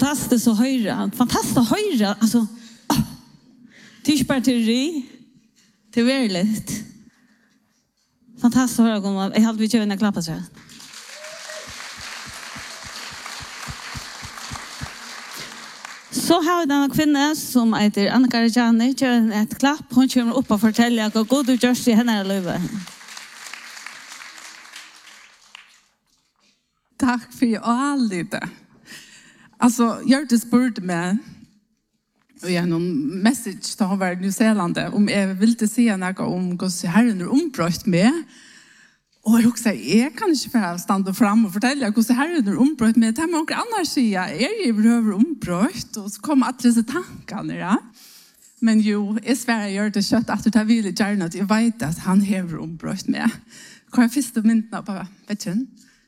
fantastiskt att höra. Fantastiskt att höra. Alltså, det är inte bara teori. Det är verkligt. Fantastiskt att höra. Jag hade vi kört en klappa så. Så har vi en kvinna som heter Annika Rajani. Kör ett klapp. Hon kommer upp och fortäller att god du görs i henne livet. Tack för allt det. Alltså, jag spurte mig och jag någon message till hon var i New Zealand om jag ville se något om hur Herren är ombrott med. Och jag också jag kan inte bara stanna fram och fortälla hur Herren är ombrott med. Det här med några andra säga är ju över ombrott och så kommer alla dessa tankarna, ja. Men jo, i Sverige gör det kött att det vill gärna att jag vet att han har ombrott med. Kan jag första myndna på vetten?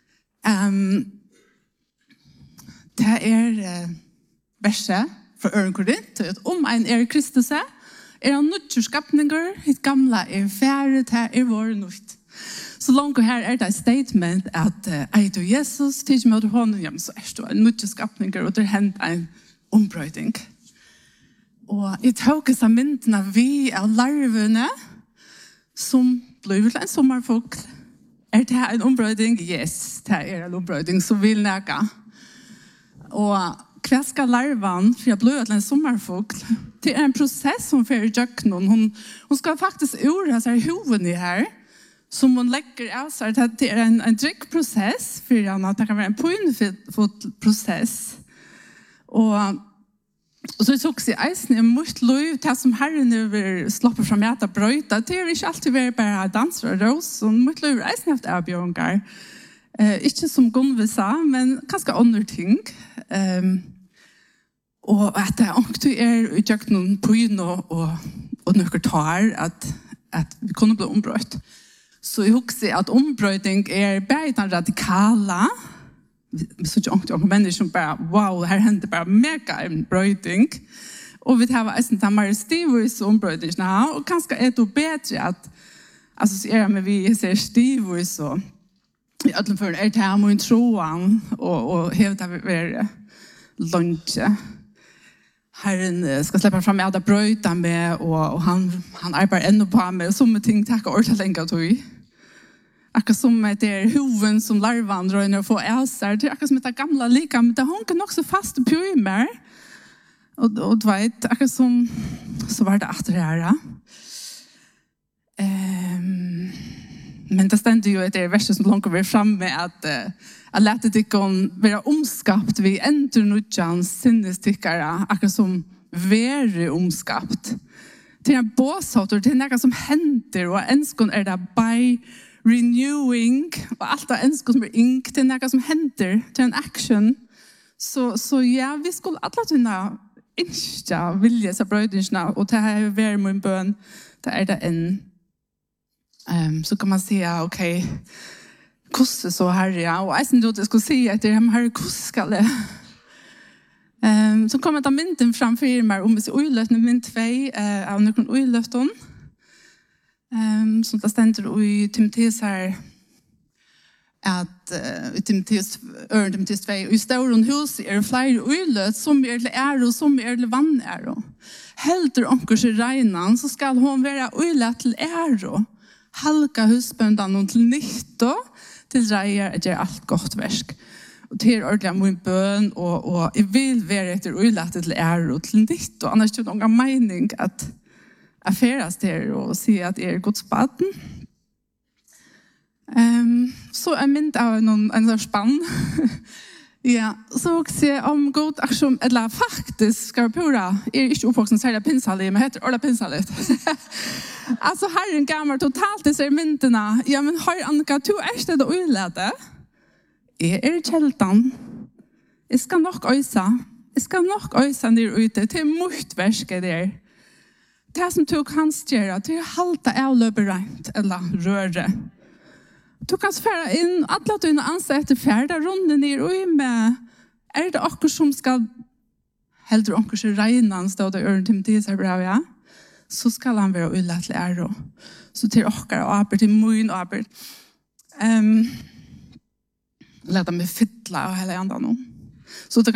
Det är verset från Øren Korint. Om en är Kristus är han nødt skapninger, hitt gamla är färdigt, här är vår nytt. Så långt här är det ett statement att är du Jesus, till med honom, så är du en nødt skapninger, och det hänt en ombrøyding. Og jeg tok oss av myndene vi av larvene, som blev en sommarfugl. Er det en ombrøyding? Yes, det er en ombrøyding som vil nægge. Og hva skal larven for å bli en sommarfugl? Det er en prosess som fører jøkken. Hun skal faktisk ure seg hoven i her, som hun legger av seg. Det er en drikkprosess, for at det kan være en poinfull prosess. Og så såg sig eisen i mot liv, det som Herren över slapper fram äta bröta, det är inte alltid vi bara danser och ros, och mot liv eisen efter avbjörngar. Inte som Gunve sa, men ganska andra ting. Och att det också är utjakt någon poin och några tar att vi kunde bli ombröt. Så jag husker att ombrötning är bara radikala. Så jag människor som bara, wow, här händer bara mega en brötning. Och vi har en sån här stivus ombrötning nu. Och kanske är det bättre att associera med vi ser stivus och i alla fall är det här med troan och hävda vi lunch. Herren ska släppa fram alla bröta med och han arbetar ännu på med som ting tackar ordet länge tog. Akkurat som det är hoven som larvan drar och får äsar. Det är akkurat som det gamla lika, men det hånger också fast på i mer. Och du vet, akkurat som så var det att det här. Men det ständer ju att det är verset som långt vi fram med att läta det kan vara omskapt vid ändå nutjans sinnestyckare, akkurat som vere omskapt. Det är en båsåter, det är något som händer och enskon är det by renewing och allt det enskon som är ink, det är något som händer, det är en action. Så ja, vi skulle alla tunna inte vilja så bröderna och det här är väldigt min bön, det är det en. Så kan man säga, okej, kusse så här, ja. Och jag syns att jag skulle säga att det här kusskalle. Så kommer det mynden framför mig om vi oilöften mynd 2 av någon oilöften. Som det ständer i Timoteus här att i Timoteus 2 i stora hus är fler oilöft som är till ära och som är till vanära. Helter onkurs i regnan så ska hon vara oilöft till ära. Halka husböndan och till nytta till reier att göra allt gott verk. Och det är ordentligt min bön och jag vill vara efter oilöft till ära och till nytta. Annars är det någon mening att affäras där och se att är Guds baden. Så är mynd av en spann. Ja, så också om god aktion eller faktiskt ska pura är inte uppvuxen så här pinsaligt men heter alla pinsaligt. Alltså Herren gammal totalt det ser mynterna. Ja men har Annika du är det oilade? Är kältan. Jag ska nog ösa. Jag ska nog ösa ner ute till motverket där. Det som du kan göra, det är halta avlöberant eller röre. Du kan färra in alla dina ansätter färda runden ner och med. Är det också som ska hellre också regnan stå där Øren Timoteus här bra, ja? Så ska han vara ullad till ära. Så till åkare och arbete, till mun och arbete. Låt mig fylla och hela andan. Så